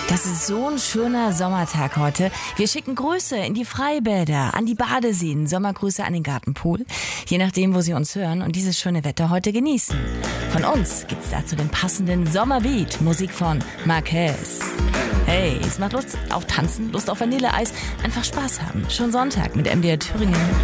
Das ist so ein schöner Sommertag heute. Wir schicken Grüße in die Freibäder, an die Badeseen, Sommergrüße an den Gartenpool, je nachdem, wo Sie uns hören und dieses schöne Wetter heute genießen. Von uns gibt's dazu den passenden Sommerbeat, Musik von Marquez. Hey, es macht Lust auf Tanzen, Lust auf Vanilleeis, einfach Spaß haben. Schon Sonntag mit MDR Thüringen.